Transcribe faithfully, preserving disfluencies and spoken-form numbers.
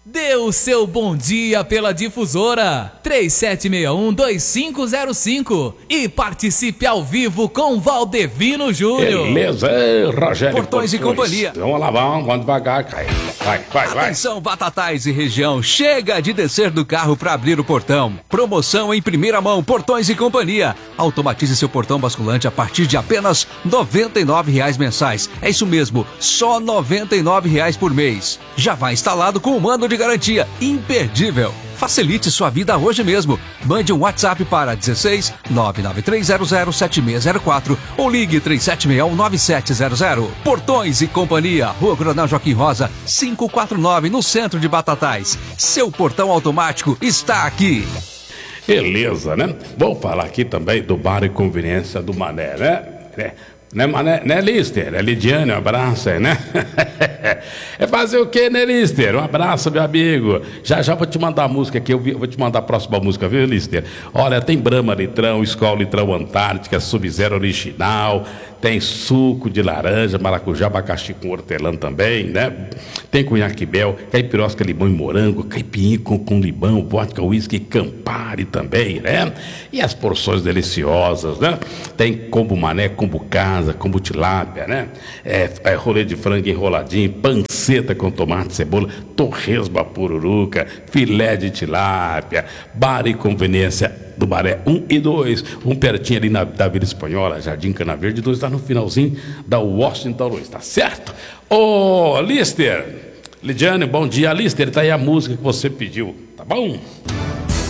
Dê o seu bom dia pela difusora três sete seis um, dois cinco zero cinco e participe ao vivo com Valdevino Júnior. Beleza, Ei, Rogério. Portões e Companhia. Vamos lá, vamos, vamos devagar, cai. Vai, vai, vai. Atenção, Batatais e região, chega de descer do carro para abrir o portão. Promoção em primeira mão, Portões e Companhia. Automatize seu portão basculante a partir de apenas noventa e nove reais mensais. É isso mesmo, só noventa e nove reais por mês. Já vai instalado com o mando de garantia imperdível. Facilite sua vida hoje mesmo. Mande um WhatsApp para dezesseis nove nove três zero zero sete seis zero quatro ou ligue três sete seis um nove sete zero zero. Portões e Companhia, Rua Coronel Joaquim Rosa, quinhentos e quarenta e nove, no centro de Batatais. Seu portão automático está aqui. Beleza, né? Vou falar aqui também do bar e conveniência do Mané, né? É. Né, Mané, né, Lister? É Lidiane, um abraço aí, né? É fazer o quê, né, Lister? Um abraço, meu amigo. Já já vou te mandar a música aqui, eu vou te mandar a próxima música, viu, Lister? Olha, tem Brahma Litrão, Skol Litrão Antártica, Sub-Zero Original, tem suco de laranja, maracujá, abacaxi com hortelã também, né? Tem cunhaque Bel, caipirosca, limão e morango, caipirinha com, com limão, vodka, uísque, Campari também, né? E as porções deliciosas, né? Tem combo Mané, combo Casa, combo tilápia, né? É, é rolê de frango enroladinho, panceta com tomate, cebola, torresma pururuca, filé de tilápia, bar e conveniência do Baré um e dois, um pertinho ali na, da Vila Espanhola, Jardim Cana Verde, dois está no finalzinho da Washington Luiz, tá certo? Ô, Lister, Lidiane, bom dia, Lister, tá aí a música que você pediu, tá bom?